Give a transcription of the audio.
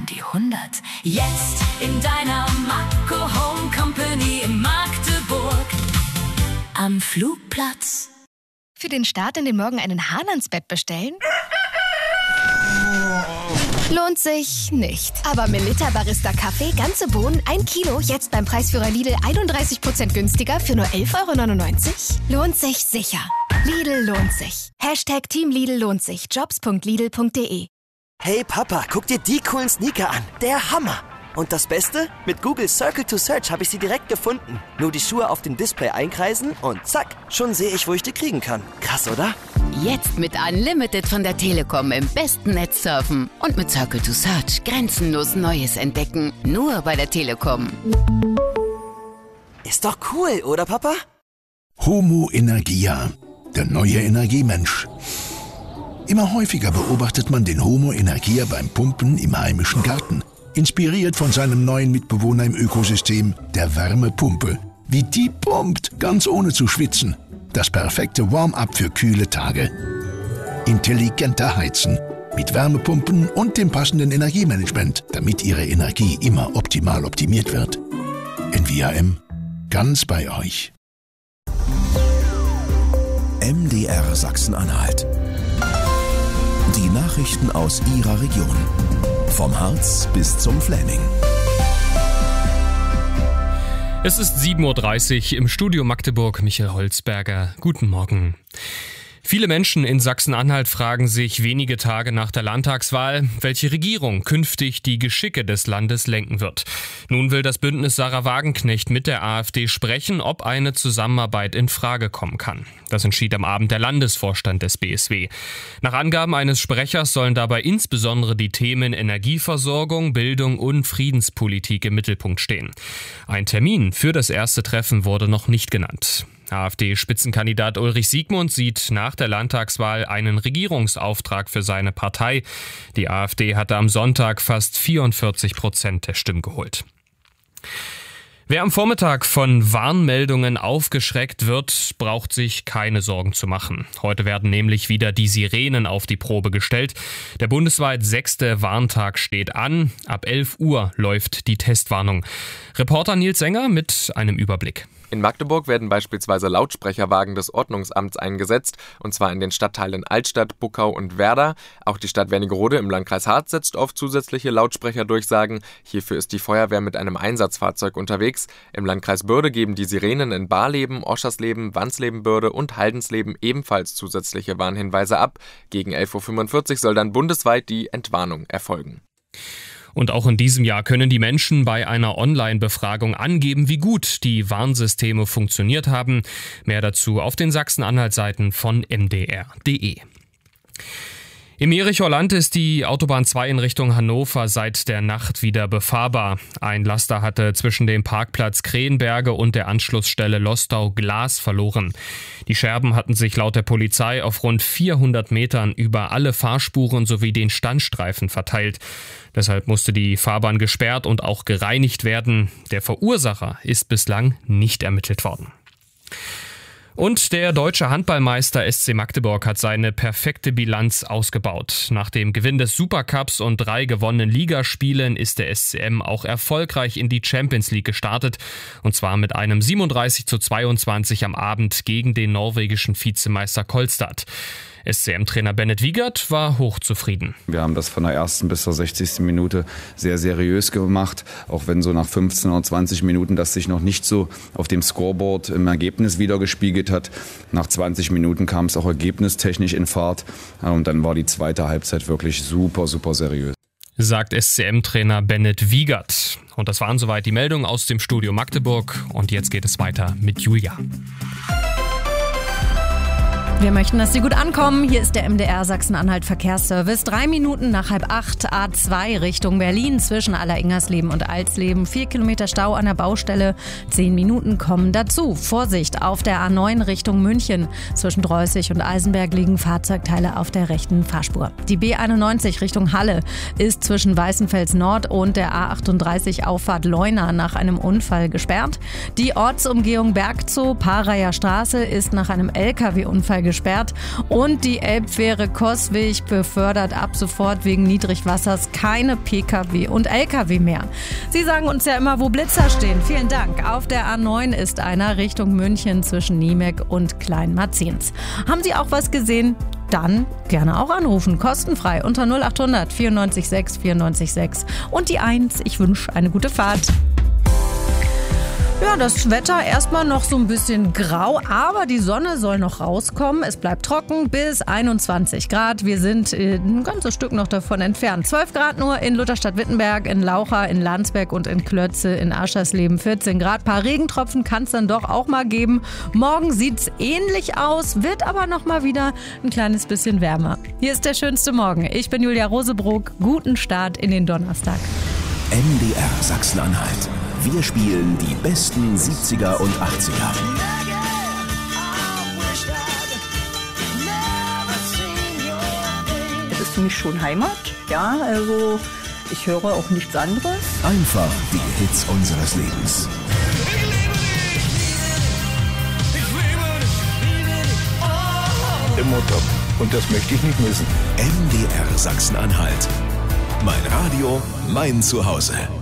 die 100. Jetzt in deiner Makro Home Company in Magdeburg am Flugplatz. Für den Start in den Morgen einen Hahn ans Bett bestellen? Lohnt sich nicht. Aber Melitta Barista Kaffee, ganze Bohnen, 1 Kilo, jetzt beim Preisführer Lidl 31% günstiger für nur 11,99 €? Lohnt sich sicher. Lidl lohnt sich. Team Lidl lohnt sich. Jobs.lidl.de. Hey Papa, guck dir die coolen Sneaker an. Der Hammer. Und das Beste? Mit Google Circle to Search habe ich sie direkt gefunden. Nur die Schuhe auf dem Display einkreisen und zack, schon sehe ich, wo ich die kriegen kann. Krass, oder? Jetzt mit Unlimited von der Telekom im besten Netz surfen. Und mit Circle to Search grenzenlos Neues entdecken. Nur bei der Telekom. Ist doch cool, oder Papa? Homo Energia, der neue Energiemensch. Immer häufiger beobachtet man den Homo Energia beim Pumpen im heimischen Garten. Inspiriert von seinem neuen Mitbewohner im Ökosystem, der Wärmepumpe. Wie die pumpt, ganz ohne zu schwitzen. Das perfekte Warm-up für kühle Tage. Intelligenter Heizen. Mit Wärmepumpen und dem passenden Energiemanagement, damit Ihre Energie immer optimal optimiert wird. NVAM, ganz bei euch. MDR Sachsen-Anhalt. Die Nachrichten aus Ihrer Region. Vom Harz bis zum Fläming. Es ist 7:30 Uhr im Studio Magdeburg. Michael Holzberger. Guten Morgen. Viele Menschen in Sachsen-Anhalt fragen sich wenige Tage nach der Landtagswahl, welche Regierung künftig die Geschicke des Landes lenken wird. Nun will das Bündnis Sarah Wagenknecht mit der AfD sprechen, ob eine Zusammenarbeit in Frage kommen kann. Das entschied am Abend der Landesvorstand des BSW. Nach Angaben eines Sprechers sollen dabei insbesondere die Themen Energieversorgung, Bildung und Friedenspolitik im Mittelpunkt stehen. Ein Termin für das erste Treffen wurde noch nicht genannt. AfD-Spitzenkandidat Ulrich Siegmund sieht nach der Landtagswahl einen Regierungsauftrag für seine Partei. Die AfD hatte am Sonntag fast 44% der Stimmen geholt. Wer am Vormittag von Warnmeldungen aufgeschreckt wird, braucht sich keine Sorgen zu machen. Heute werden nämlich wieder die Sirenen auf die Probe gestellt. Der bundesweit 6. Warntag steht an. Ab 11 Uhr läuft die Testwarnung. Reporter Nils Sänger mit einem Überblick. In Magdeburg werden beispielsweise Lautsprecherwagen des Ordnungsamts eingesetzt, und zwar in den Stadtteilen Altstadt, Buckau und Werder. Auch die Stadt Wernigerode im Landkreis Harz setzt auf zusätzliche Lautsprecherdurchsagen. Hierfür ist die Feuerwehr mit einem Einsatzfahrzeug unterwegs. Im Landkreis Börde geben die Sirenen in Barleben, Oschersleben, Wansleben-Börde und Haldensleben ebenfalls zusätzliche Warnhinweise ab. Gegen 11:45 Uhr soll dann bundesweit die Entwarnung erfolgen. Und auch in diesem Jahr können die Menschen bei einer Online-Befragung angeben, wie gut die Warnsysteme funktioniert haben. Mehr dazu auf den Sachsen-Anhalt-Seiten von mdr.de. Im Jerichoer Land ist die Autobahn 2 in Richtung Hannover seit der Nacht wieder befahrbar. Ein Laster hatte zwischen dem Parkplatz Krähenberge und der Anschlussstelle Lostau Glas verloren. Die Scherben hatten sich laut der Polizei auf rund 400 Metern über alle Fahrspuren sowie den Standstreifen verteilt. Deshalb musste die Fahrbahn gesperrt und auch gereinigt werden. Der Verursacher ist bislang nicht ermittelt worden. Und der deutsche Handballmeister SC Magdeburg hat seine perfekte Bilanz ausgebaut. Nach dem Gewinn des Supercups und 3 gewonnenen Ligaspielen ist der SCM auch erfolgreich in die Champions League gestartet. Und zwar mit einem 37:22 am Abend gegen den norwegischen Vizemeister Kolstad. SCM-Trainer Bennett Wiegert war hochzufrieden. Wir haben das von der ersten bis zur 60. Minute sehr seriös gemacht, auch wenn so nach 15 oder 20 Minuten das sich noch nicht so auf dem Scoreboard im Ergebnis wiedergespiegelt hat. Nach 20 Minuten kam es auch ergebnistechnisch in Fahrt und dann war die zweite Halbzeit wirklich super seriös. Sagt SCM-Trainer Bennett Wiegert. Und das waren soweit die Meldungen aus dem Studio Magdeburg. Und jetzt geht es weiter mit Julia. Wir möchten, dass Sie gut ankommen. Hier ist der MDR Sachsen-Anhalt Verkehrsservice. 3 Minuten nach 7:30 A2 Richtung Berlin zwischen Alleringhersleben und Alsleben. 4 Kilometer Stau an der Baustelle. 10 Minuten kommen dazu. Vorsicht auf der A9 Richtung München. Zwischen Dreußig und Eisenberg liegen Fahrzeugteile auf der rechten Fahrspur. Die B91 Richtung Halle ist zwischen Weißenfels Nord und der A38 Auffahrt Leuna nach einem Unfall gesperrt. Die Ortsumgehung Bergzoo, Parayer Straße ist nach einem LKW-Unfall gesperrt. Und die Elbfähre Coswig befördert ab sofort wegen Niedrigwassers keine Pkw und Lkw mehr. Sie sagen uns ja immer, wo Blitzer stehen. Vielen Dank. Auf der A9 ist einer Richtung München zwischen Niemek und Kleinmarzins. Haben Sie auch was gesehen? Dann gerne auch anrufen, kostenfrei unter 0800 94 6 94 6 und die 1. Ich wünsche eine gute Fahrt. Ja, das Wetter erstmal noch so ein bisschen grau, aber die Sonne soll noch rauskommen. Es bleibt trocken bis 21 Grad. Wir sind ein ganzes Stück noch davon entfernt. 12 Grad nur in Lutherstadt-Wittenberg, in Laucha, in Landsberg und in Klötze, in Aschersleben 14 Grad. Ein paar Regentropfen kann es dann doch auch mal geben. Morgen sieht es ähnlich aus, wird aber noch mal wieder ein kleines bisschen wärmer. Hier ist der schönste Morgen. Ich bin Julia Rosebrook. Guten Start in den Donnerstag. MDR Sachsen-Anhalt. Wir spielen die besten 70er und 80er. Es ist für mich schon Heimat, ja, also ich höre auch nichts anderes. Einfach die Hits unseres Lebens. Immer top. Und das möchte ich nicht missen. MDR Sachsen-Anhalt. Mein Radio, mein Zuhause.